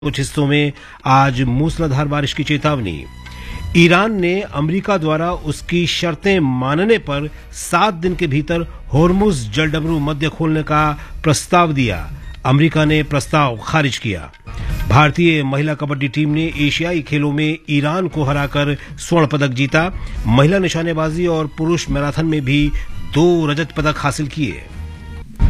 कुछ हिस्सों में आज मूसलाधार बारिश की चेतावनी। ईरान ने अमेरिका द्वारा उसकी शर्तें मानने पर 7 दिन के भीतर होर्मुज जलडमरू मध्य खोलने का प्रस्ताव दिया। अमेरिका ने प्रस्ताव खारिज किया। भारतीय महिला कबड्डी टीम ने एशियाई खेलों में ईरान को हराकर स्वर्ण पदक जीता। महिला निशानेबाजी और पुरुष मैराथन में भी 2 रजत पदक हासिल किए।